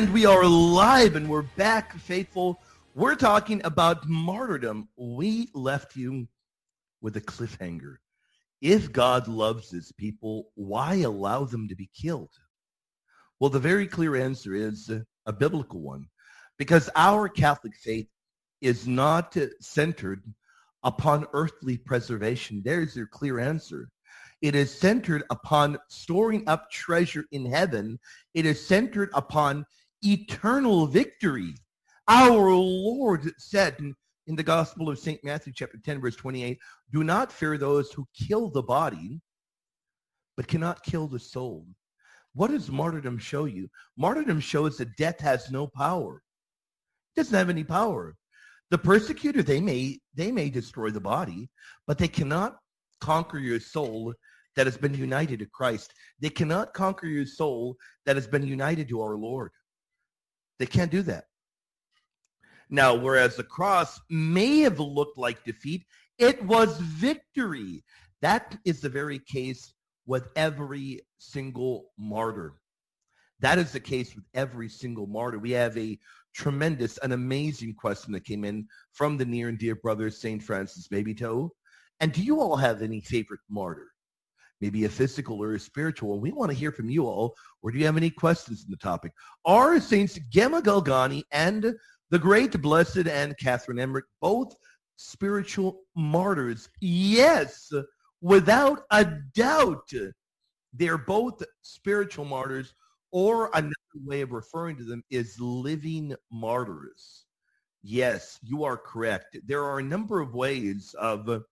And we are live and we're back, faithful. We're talking about martyrdom. We left you with a cliffhanger. If God loves his people, why allow them to be killed? Well, the very clear answer is a biblical one, because our Catholic faith is not centered upon earthly preservation. There's your clear answer. It is centered upon storing up treasure in heaven. It is centered upon eternal victory. Our Lord said in the Gospel of St. Matthew, chapter 10, verse 28, do not fear those who kill the body, but cannot kill the soul. What does martyrdom show you? Martyrdom shows that death has no power. It doesn't have any power. The persecutor, they may destroy the body, but they cannot conquer your soul that has been united to Christ. They cannot conquer your soul that has been united to our Lord. They can't do that. Now, whereas the cross may have looked like defeat, it was victory. That is the very case with every single martyr. That is the case with every single martyr. We have an amazing question that came in from the near and dear brother, St. Francis Babytoe. And do you all have any favorite martyr? Maybe a physical or a spiritual. And we want to hear from you all. Or do you have any questions on the topic? Are Saints Gemma Galgani and the great Blessed Anne Catherine Emmerich both spiritual martyrs? Yes, without a doubt. They're both spiritual martyrs, or another way of referring to them is living martyrs. Yes, you are correct. There are a number of ways of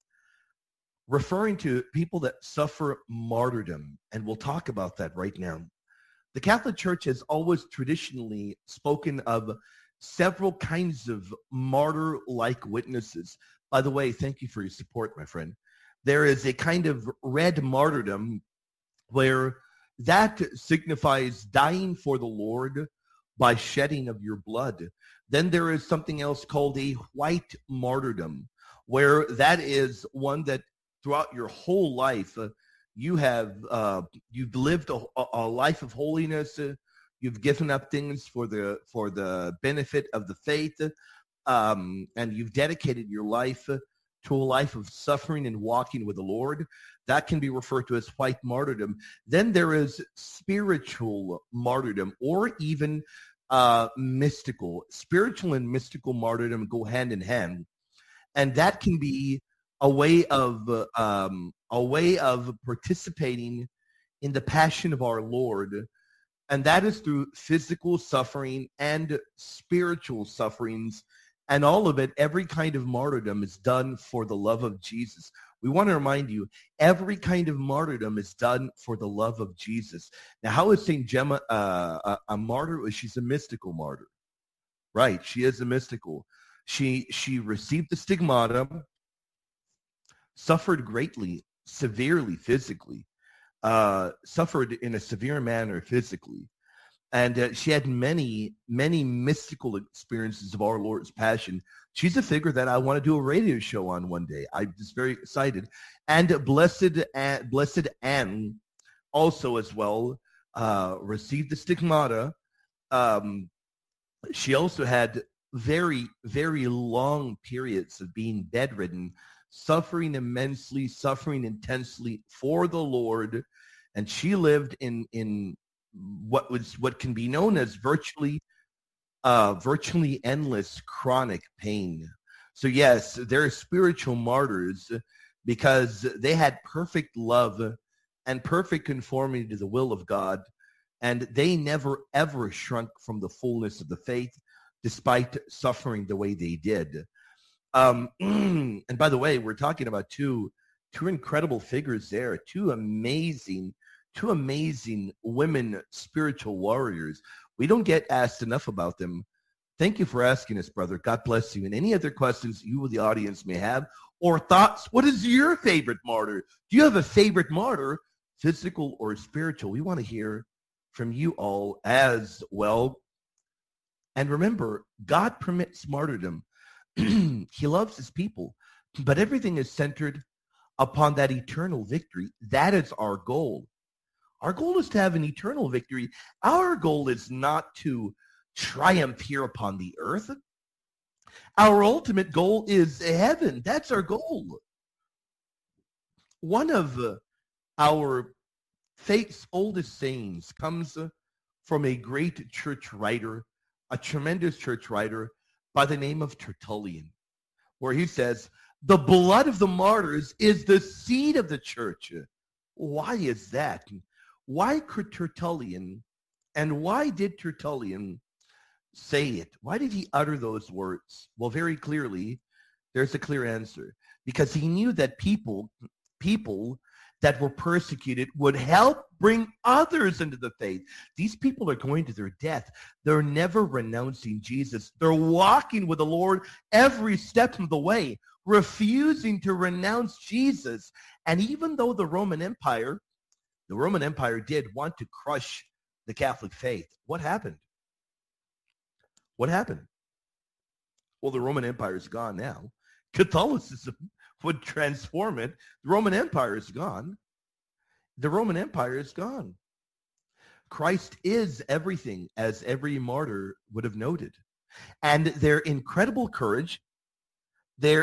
referring to people that suffer martyrdom, and we'll talk about that right now. The Catholic Church has always traditionally spoken of several kinds of martyr-like witnesses. By the way, thank you for your support, my friend. There is a kind of red martyrdom where that signifies dying for the Lord by shedding of your blood. Then there is something else called a white martyrdom, where that is one that throughout your whole life, you've lived a life of holiness. You've given up things for the benefit of the faith, and you've dedicated your life to a life of suffering and walking with the Lord. That can be referred to as white martyrdom. Then there is spiritual martyrdom, or even mystical. Spiritual and mystical martyrdom go hand in hand, and that can be a way of participating in the passion of our Lord, and that is through physical suffering and spiritual sufferings, and all of it. Every kind of martyrdom is done for the love of Jesus. We want to remind you, every kind of martyrdom is done for the love of Jesus. Now, how is St. Gemma a martyr? She's a mystical martyr, right? She is a mystical. She received the stigmata, suffered greatly, severely physically, suffered in a severe manner physically. And she had many, many mystical experiences of our Lord's passion. She's a figure that I want to do a radio show on one day. I'm just very excited. And Blessed Anne also as well received the stigmata. She also had very, very long periods of being bedridden, suffering immensely, suffering intensely for the Lord. And she lived in what can be known as virtually endless chronic pain. So yes, they're spiritual martyrs because they had perfect love and perfect conformity to the will of God, and they never ever shrunk from the fullness of the faith despite suffering the way they did. And by the way, we're talking about two incredible figures there, two amazing women spiritual warriors. We don't get asked enough about them. Thank you for asking us, brother. God bless you. And any other questions you or the audience may have, or thoughts, what is your favorite martyr? Do you have a favorite martyr, physical or spiritual? We want to hear from you all as well. And remember, God permits martyrdom. He loves his people, but everything is centered upon that eternal victory. That is our goal. Our goal is to have an eternal victory. Our goal is not to triumph here upon the earth. Our ultimate goal is heaven. That's our goal. One of our faith's oldest sayings comes from a great church writer, a tremendous church writer by the name of Tertullian, where he says, the blood of the martyrs is the seed of the church. Why is that? Why could Tertullian, and why did Tertullian say it? Why did he utter those words? Well, very clearly, there's a clear answer. Because he knew that people that were persecuted would help bring others into the faith. These people are going to their death. They're never renouncing Jesus. They're walking with the Lord every step of the way, refusing to renounce Jesus. And even though the Roman Empire did want to crush the Catholic faith, what happened? What happened? Well, the Roman Empire is gone now. Catholicism would transform it. The Roman Empire is gone. The Roman Empire is gone. Christ is everything, as every martyr would have noted. And their incredible courage, they're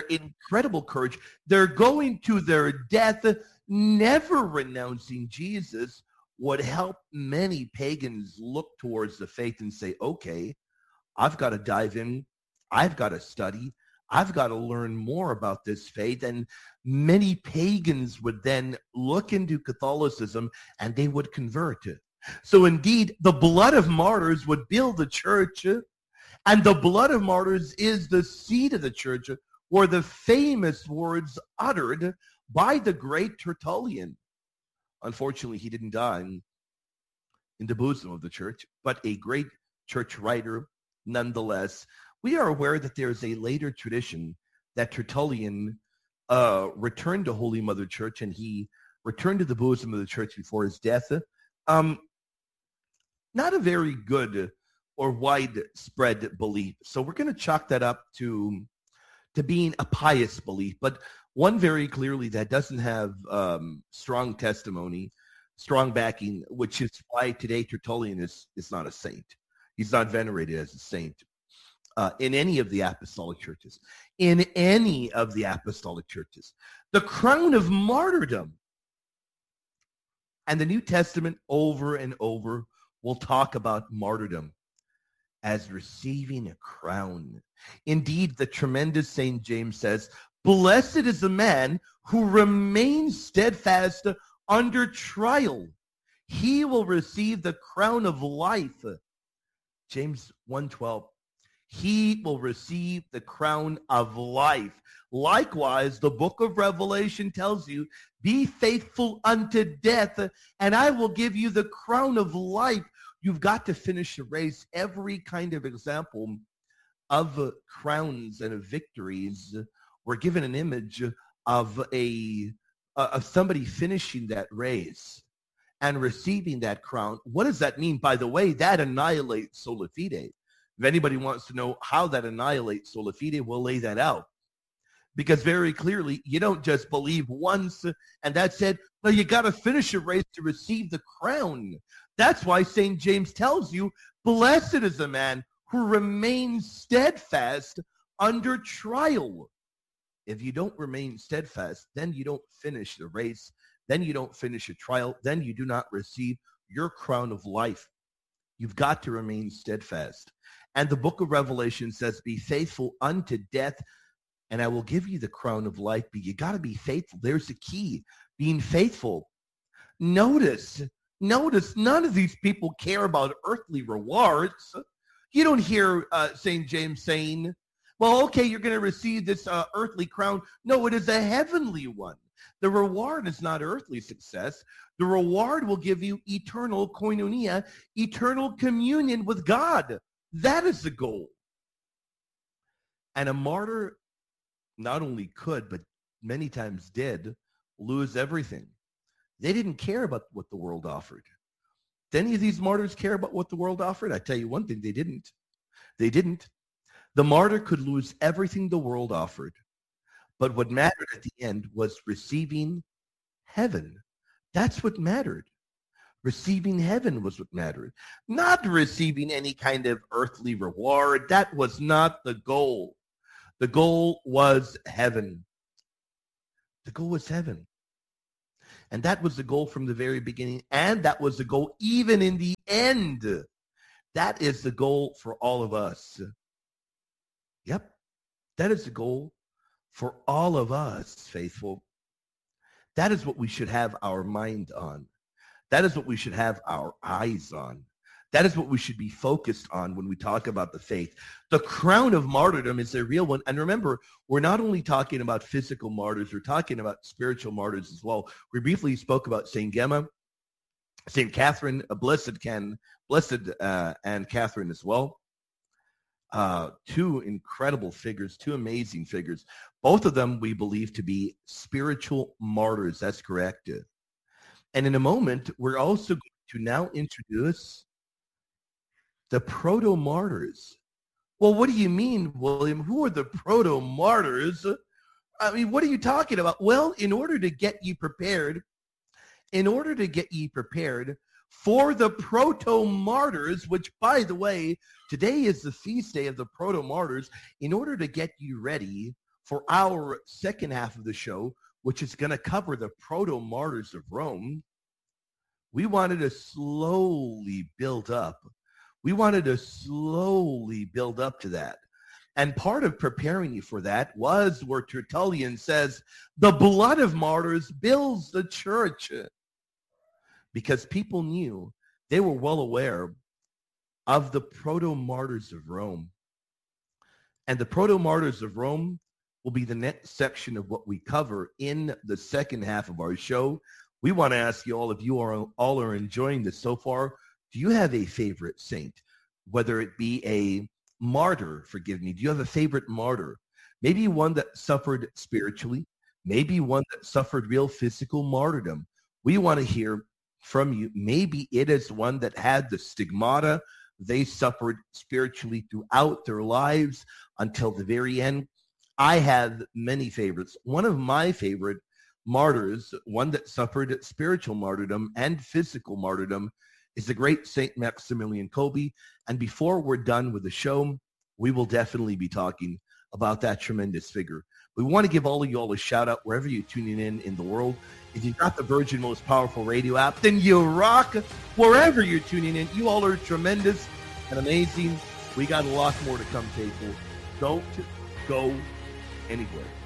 going to their death, never renouncing Jesus, would help many pagans look towards the faith and say, okay, I've got to dive in. I've got to study. I've got to learn more about this faith. And many pagans would then look into Catholicism and they would convert. So indeed, the blood of martyrs would build the church, and the blood of martyrs is the seed of the church, were the famous words uttered by the great Tertullian. Unfortunately, he didn't die in the bosom of the church, but a great church writer nonetheless. We are aware that there is a later tradition that Tertullian returned to Holy Mother Church, and he returned to the bosom of the church before his death. Not a very good or widespread belief. So we're going to chalk that up to being a pious belief, but one very clearly that doesn't have strong testimony, strong backing, which is why today Tertullian is not a saint. He's not venerated as a saint in any of the apostolic churches. In any of the apostolic churches. The crown of martyrdom. And the New Testament over and over will talk about martyrdom as receiving a crown. Indeed, the tremendous St. James says, blessed is the man who remains steadfast under trial. He will receive the crown of life. James 1:12. He will receive the crown of life. Likewise, the book of Revelation tells you, be faithful unto death, and I will give you the crown of life. You've got to finish the race. Every kind of example of crowns and of victories, we're given an image of somebody finishing that race and receiving that crown. What does that mean? By the way, that annihilates sola fide. If anybody wants to know how that annihilates sola fide, we'll lay that out. Because very clearly, you don't just believe once and that's it. No, you got to finish a race to receive the crown. That's why St. James tells you, blessed is the man who remains steadfast under trial. If you don't remain steadfast, then you don't finish the race. Then you don't finish a trial. Then you do not receive your crown of life. You've got to remain steadfast. And the book of Revelation says, be faithful unto death, and I will give you the crown of life. But you got to be faithful. There's the key, being faithful. Notice, none of these people care about earthly rewards. You don't hear St. James saying, well, okay, you're going to receive this earthly crown. No, it is a heavenly one. The reward is not earthly success. The reward will give you eternal koinonia, eternal communion with God. That is the goal. And a martyr not only could, but many times did, lose everything. They didn't care about what the world offered. Did any of these martyrs care about what the world offered? I tell you one thing, they didn't. They didn't. The martyr could lose everything the world offered, but what mattered at the end was receiving heaven. That's what mattered. Receiving heaven was what mattered, not receiving any kind of earthly reward. That was not the goal. The goal was heaven. The goal was heaven. And that was the goal from the very beginning. And that was the goal even in the end. That is the goal for all of us. Yep. That is the goal for all of us, faithful. That is what we should have our mind on. That is what we should have our eyes on. That is what we should be focused on when we talk about the faith. The crown of martyrdom is a real one. And remember, we're not only talking about physical martyrs, we're talking about spiritual martyrs as well. We briefly spoke about St. Gemma, St. Catherine, Blessed and Catherine as well. Two incredible figures, two amazing figures. Both of them we believe to be spiritual martyrs. That's correct. And in a moment, we're also going to now introduce the proto-martyrs. Well, what do you mean, William? Who are the proto-martyrs? I mean, what are you talking about? Well, in order to get ye prepared for the proto-martyrs, which, by the way, today is the feast day of the proto-martyrs, in order to get you ready for our second half of the show, which is going to cover the proto-martyrs of Rome, we wanted to slowly build up. We wanted to slowly build up to that. And part of preparing you for that was where Tertullian says, the blood of martyrs builds the church. Because people knew, they were well aware of the proto-martyrs of Rome. And the proto-martyrs of Rome will be the next section of what we cover in the second half of our show. We want to ask you all, if you all are enjoying this so far, do you have a favorite saint? Whether it be a martyr, forgive me, do you have a favorite martyr? Maybe one that suffered spiritually, maybe one that suffered real physical martyrdom. We want to hear from you. Maybe it is one that had the stigmata. They suffered spiritually throughout their lives until the very end. I have many favorites. One of my favorite martyrs, one that suffered spiritual martyrdom and physical martyrdom, is the great Saint Maximilian Kolbe. And before we're done with the show, we will definitely be talking about that tremendous figure. We want to give all of you all a shout out wherever you're tuning in the world. If you've got the Virgin Most Powerful Radio app, then you rock. Wherever you're tuning in, you all are tremendous and amazing. We got a lot more to come, faithful. Don't go anywhere.